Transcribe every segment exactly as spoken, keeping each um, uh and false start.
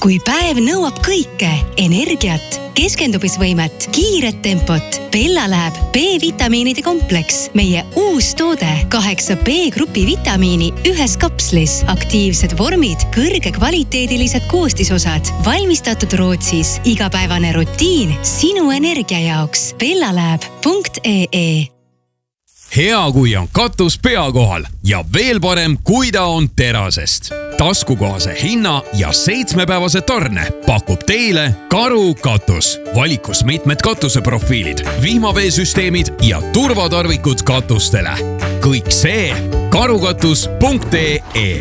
Kui päev nõuab kõike, energiat, keskendumisvõimet, kiiret tempot, Bella läheb B-vitamiinide kompleks. Meie uus toode, kaheksa B-grupi vitamiini ühes kapslis, aktiivsed vormid, kõrge kvaliteedilised koostisosad, valmistatud Rootsis, igapäevane rutiin sinu energia jaoks. bellalab punkt ee. Hea, kui on katus pea kohal ja veel parem, kui ta on terasest. Taskukohase hinna ja seitsmepäevase tarne pakub teile Karu katus. Valikus mitmed katuseprofiilid, vihmaveesüsteemid ja turvatarvikud katustele. Kõik see karukatus punkt ee.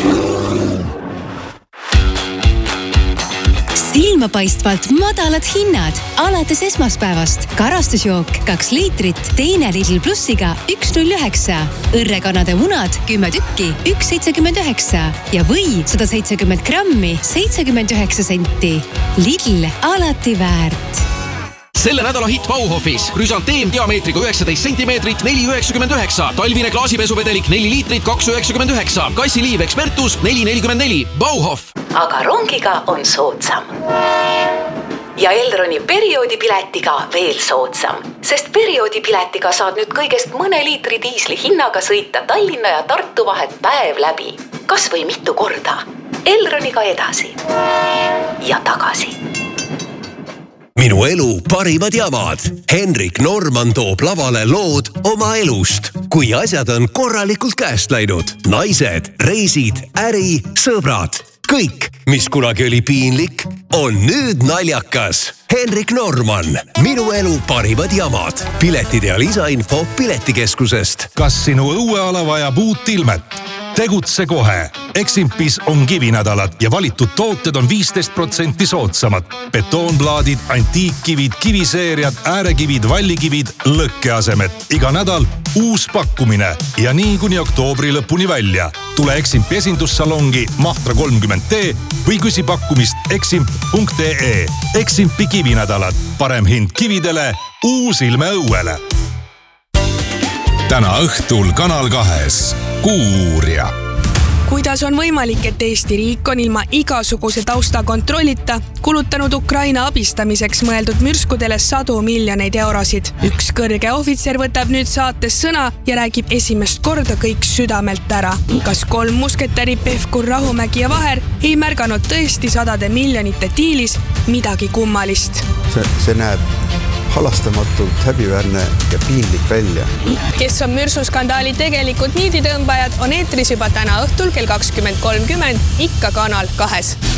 Silmapaistvalt madalad hinnad alates esmaspäevast. Karastusjook kaks liitrit, teine Lidl plussiga üks null üheksa. Õrrekanade munad kümme tükki, üks seitsekümmend üheksa ja või sada seitsekümmend grammi, seitsekümmend üheksa senti. Lidl alati väärt. Selle nädala hit Bauhofis. Rüsanteem diameetriga üheksateist sentimeetrit, neli üheksakümmend üheksa. Talvine klaasipesuvedelik, neli liitrit, kaks üheksakümmend üheksa. Kassiliiv Expertus, neli nelikümmend neli. Bauhof. Aga rongiga on soodsam. Ja Elroni perioodipiletiga veel soodsam. Sest perioodipiletiga saad nüüd kõigest mõne liitri diisli hinnaga sõita Tallinna ja Tartu vahet päev läbi. Kas või mitu korda. Elroniga edasi. Ja tagasi. Minu elu parimad jamad. Henrik Norman toob lavale lood oma elust. Kui asjad on korralikult käest läinud. Naised, reisid, äri, sõbrad. Kõik, mis kunagi oli piinlik, on nüüd naljakas. Henrik Norman. Minu elu parimad jamad. Piletid ja lisainfo Piletikeskusest. Kas sinu õueala vajab uut ilmet? Tegutse kohe. Eximpis on kivinädalad ja valitud tooted on viisteist protsenti soodsamad. Betoonplaadid, antiikkivid, kiviseeriad, äärekivid, vallikivid, lõkkeasemed. Iga nädal uus pakkumine ja nii kuni oktoobri lõpuni välja. Tule Eximpi esindussalongi Mahtra kolmkümmend T või küsi pakkumist eximp punkt ee. Eximpi kivinädalad. Parem hind kividele, uus ilme õuele. Täna õhtul Kanal kahes Kuuuurija. Kuidas on võimalik, et Eesti riik on ilma igasuguse tausta kontrollita kulutanud Ukraina abistamiseks mõeldud mürskudele sadu miljoneid eurosid? Üks kõrge ohvitser võtab nüüd saates sõna ja räägib esimest korda kõik südamelt ära. Kas kolm musketäri Pevkur, Rahumägi ja Vaher ei märganud tõesti sadade miljonite diilis midagi kummalist? See, see näeb halastamatult häbiväärne ja piinlik välja. Kes on mürsuskandaali tegelikult niiditõmbajad, on eetris juba täna õhtul kell kakskümmend kolmkümmend ikka Kanal kahes.